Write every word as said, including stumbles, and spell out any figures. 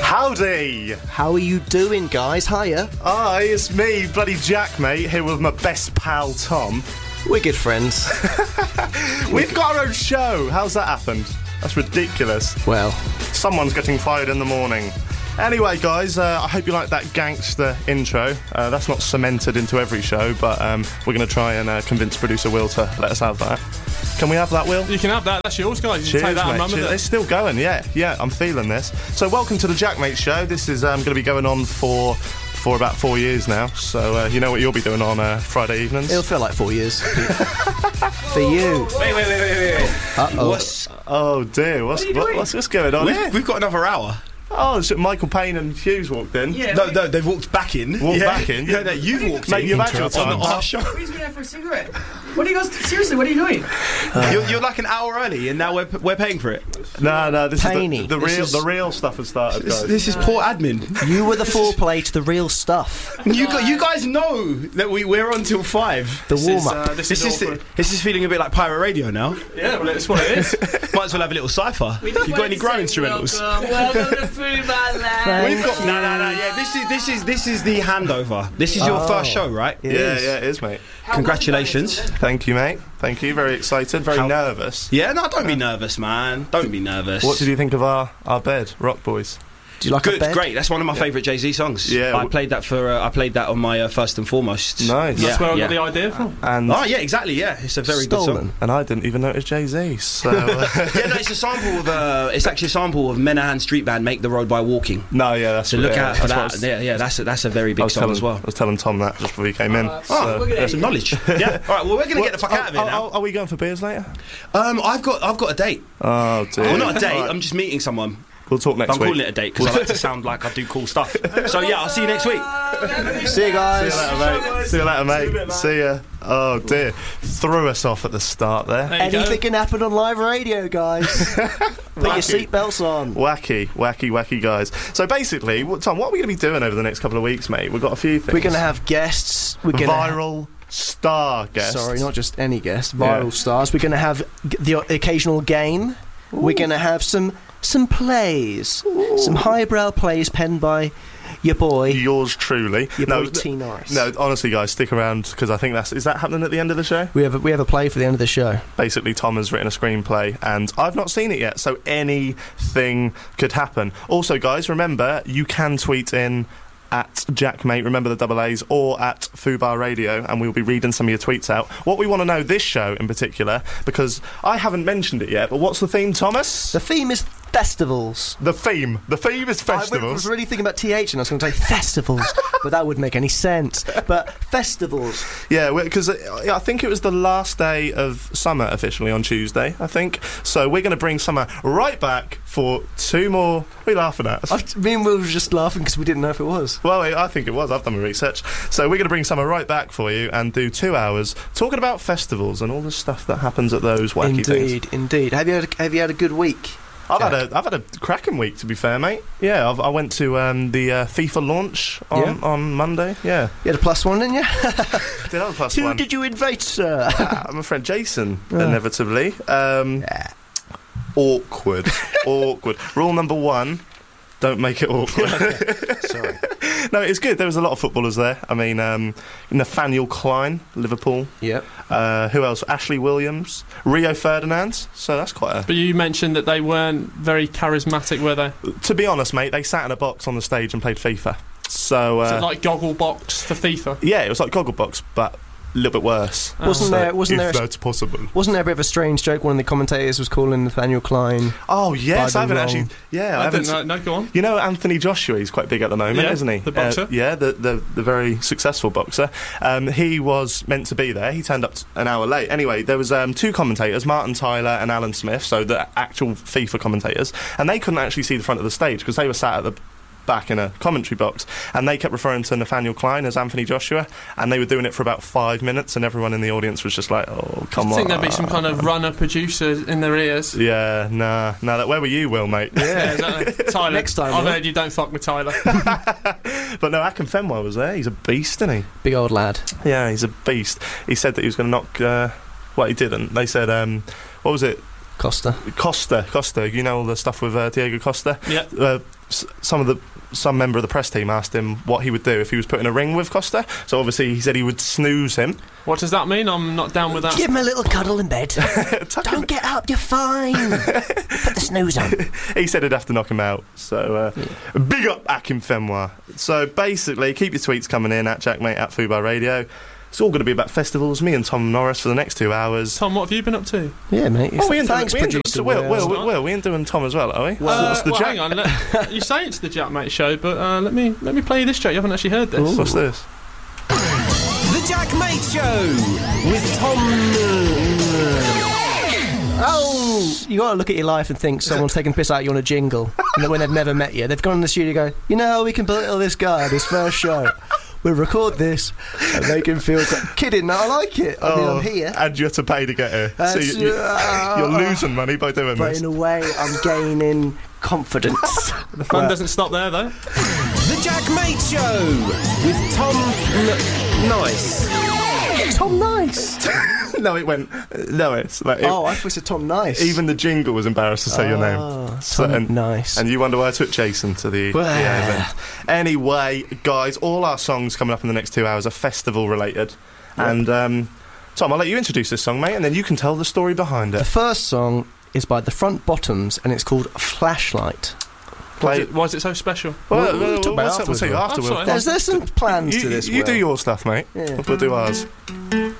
Howdy! How are you doing, guys? Hiya. Hi, it's me, bloody Jack, mate, here with my best pal, Tom. We're good friends. We've got our own show. How's that happened? That's ridiculous. Well, someone's getting fired in the morning. Anyway, guys, uh, I hope you like that gangster intro. Uh, that's not cemented into every show, but um, we're going to try and uh, convince producer Will to let us have that. Can we have that, Will? You can have that. That's yours, guys. You Cheers, can take that mate. and run with Cheers. it. It's still going, yeah. Yeah, I'm feeling this. So welcome to the Jackmate Show. This is um, going to be going on for... for about four years now, so uh, you know what you'll be doing on uh, Friday evenings? It'll feel like four years. For you. Wait, wait, wait, wait, wait. Uh-oh. What's... Oh dear, what's, what what, what's, what's going on we've, here? we've got another hour. Oh, so Michael Payne and Hughes walked in. Yeah, no, no, they've walked back in. Walked yeah. back in? Yeah, no, you've walked Mate, in. you've had your time. On our show. Squeeze me out for a cigarette. What are you guys... Seriously, what are you doing? Uh, you're, you're like an hour early and now we're, we're paying for it. No, no, this Paney. is the, the This real is- the real stuff has started, This, guys. this is poor admin. You were the foreplay to the real stuff. You, gu- you guys know that we, we're on till five. The This is, warm-up. uh, this This is is, awkward. this is feeling a bit like pirate radio now. Yeah, well, that's what it is. Might as well have a little cipher. You got any grow instrumentals? Welcome, welcome to Food My Land. We've got no, no, no. Yeah, this is this is this is the handover. This is your Oh. first show, right? It yeah, is. yeah, it is, mate. Congratulations. Thank you, mate. Thank you. Very excited, very How- nervous. Yeah, no, don't be nervous, man. Don't be nervous. What did you think of our, our bed, Rock Boys? Do you like a Good, bed? great. That's one of my favourite Jay-Z songs. Yeah, I w- played that for. Uh, I played that on my uh, First and Foremost. Nice. Yeah, That's where I yeah. got the idea from. And Oh yeah, exactly. Yeah, it's a very Stolen. good song. and I didn't even notice Jay-Z, so... Uh, Yeah, no, it's a sample of. Uh, it's actually a sample of Menahan Street Band "Make the Road by Walking." no, yeah, that's... So look yeah, out for that's what I that. was- Yeah, yeah, that's a, that's a very I big was, song telling, as well. I was telling Tom that just before he came in. Oh, so- look at That's that. some knowledge. Yeah. All right. Well, we're gonna get the fuck What- out of here oh, now. oh, are we going for beers later? Um, I've got I've got a date. Oh, dear. Well, not a date. All right. I'm just meeting someone. We'll talk next I'm week. calling it a date because I like to sound like I do cool stuff. So yeah, I'll see you next week. See you guys. See you later, mate. See you later, mate. See ya. Oh, dear. Threw us off at the start there. There you go. Anything can happen on live radio, guys. Put your Wacky. seatbelts on. Wacky, wacky, wacky guys. So basically, what, Tom, what are we going to be doing over the next couple of weeks, mate? We've got a few things. We're going to have guests. We're going to Viral star guests. Sorry, not just any guests. Viral Yeah. stars. We're going to have g- the occasional game. We're going to have some some plays, some highbrow plays penned by your boy, Yours truly. your no, boy T Norris. no, honestly, guys, stick around because I think that's... Is that happening at the end of the show? We have a, we have a play for the end of the show. Basically, Tom has written a screenplay and I've not seen it yet, so anything could happen. Also, guys, remember, you can tweet in at Jackmate, remember the double A's, or at Fubar Radio, and we'll be reading some of your tweets out. What we want to know this show in particular, because I haven't mentioned it yet, but what's the theme, Thomas? The theme is festivals. The theme. The theme is I was festivals. really thinking about T H and I was going to say festivals, but that wouldn't make any sense. But festivals. Yeah, because I think it was the last day of summer officially on Tuesday, I think. So we're going to bring summer right back for two more... What are you laughing at? I, me and Will were just laughing because we didn't know if it was. Well, I think it was. I've done my research. So we're going to bring summer right back for you and do two hours talking about festivals and all the stuff that happens at those wacky things. Indeed, indeed. Have you had a, have you had a good week? I've Jack? had a I've had a cracking week, to be fair, mate. Yeah, I've, I went to um, the uh, FIFA launch on, Yeah. on Monday. Yeah, You had a plus one, didn't you? did have a plus Who one. did you invite, sir? Ah, my friend Jason, Oh. inevitably. Um, Yeah. Awkward, awkward. Rule number one: don't make it awkward. Sorry. No, it's good. There was a lot of footballers there. I mean, um, Nathaniel Klein, Liverpool. Yep. Uh, who else? Ashley Williams, Rio Ferdinand. So that's quite a... But you mentioned that they weren't very charismatic, were they? To be honest, mate, they sat in a box on the stage and played FIFA. So, uh, So like goggle box for FIFA. yeah, it was like Gogglebox, but a little bit worse. Oh. Wasn't there? Wasn't there? if A, that's possible. wasn't there a bit of a strange joke? One of the commentators was calling Nathaniel Klein. Oh, yes, By I the haven't wrong- actually... Yeah, I, I haven't... didn't know. No, go on. You know Anthony Joshua, he's quite big at the moment, Yeah, isn't he? the boxer. Uh, yeah, the, the the very successful boxer. Um, he was meant to be there. He turned up t- an hour late. Anyway, there was um, two commentators, Martin Tyler and Alan Smith, so the actual FIFA commentators, and they couldn't actually see the front of the stage because they were sat at the back in a commentary box, and they kept referring to Nathaniel Klein as Anthony Joshua, and they were doing it for about five minutes, and everyone in the audience was just like, "Oh, come I on!" think there'd be some kind of runner producer in their ears. Yeah, nah, nah. That, where were you, Will, mate? Yeah, exactly. Tyler. Next time, I've Will. heard you don't fuck with Tyler. But no, Akinfenwa was there. He's a beast, isn't he? Big old lad. Yeah, he's a beast. He said that he was going to knock... Uh, well, he didn't. They said, um, what was it? Costa. Costa. Costa. You know all the stuff with uh, Diego Costa? Yeah. Uh, s- some of the some member of the press team asked him what he would do if he was put in a ring with Costa. So obviously he said he would snooze him. What does that mean? I'm not down with that. Give him a little cuddle in bed. Tuck him- Don't get up, you're fine. Put the snooze on. He said he'd have to knock him out. So uh, Yeah. big up Akim Fenwa. So basically, keep your tweets coming in at Jackmate at Fubar Radio. It's all going to be about festivals. Me and Tom Norris for the next two hours. Tom, what have you been up to? Yeah, mate. Oh, we ain't Thanks, doing, we ain't producer doing, Will, Will. Will, Will, Will, we ain't doing Tom as well, are we? Uh, What's the well, Jack? hang on. Let, you say it's the Jack Mate show, but uh, let me let me play you this track. You haven't actually heard this. What's this? The Jack Mate Show with Tom. Oh! You got to look at your life and think someone's taking piss out of you on a jingle, and then when they've never met you, they've gone in the studio and go, you know, we can belittle this guy on his first show. We'll record this and make him feel so kidding. No, I like it. I mean, I'm here. And you have to pay to get here. That's, so you, you, uh, you're losing money by doing But this. in a way, I'm gaining confidence. The fun Well, doesn't stop there, though. The Jack Mate Show with Tom N- Nice. Tom Nice. No, it went. No, it's like. It, Oh, I thought it said Tom Nice. even the jingle was embarrassed to say your name. Oh, So- Tom and- Nice. And you wonder why I took Jason to the, the Well. event. Anyway, guys, all our songs coming up in the next two hours are festival related. And um, Tom, I'll let you introduce this song, mate, and then you can tell the story behind The it. first song is by the Front Bottoms, and it's called Flashlight. Why Play. is, it, why is it so special? Well, We'll- we'll we'll, talk about we'll, it we'll afterwards, see you Will. after. Oh, Will. sorry. There's, there's some plans You, to this. you do Will. your stuff, mate. Yeah. We'll do ours.